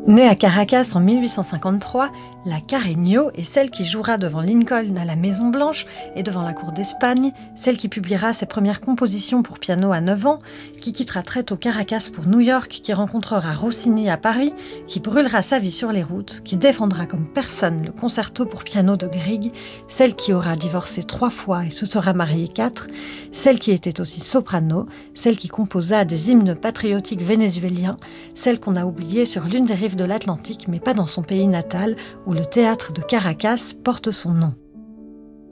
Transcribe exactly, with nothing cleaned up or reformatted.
Née à Caracas en mille huit cent cinquante-trois, la Carreño est celle qui jouera devant Lincoln à la Maison-Blanche et devant la cour d'Espagne, celle qui publiera ses premières compositions pour piano à neuf ans, qui quittera très tôt Caracas pour New York, qui rencontrera Rossini à Paris, qui brûlera sa vie sur les routes, qui défendra comme personne le concerto pour piano de Grieg, celle qui aura divorcé trois fois et se sera mariée quatre, celle qui était aussi soprano, celle qui composa des hymnes patriotiques vénézuéliens, celle qu'on a oubliée sur l'une des rives de l'Atlantique, mais pas dans son pays natal, où le théâtre de Caracas porte son nom.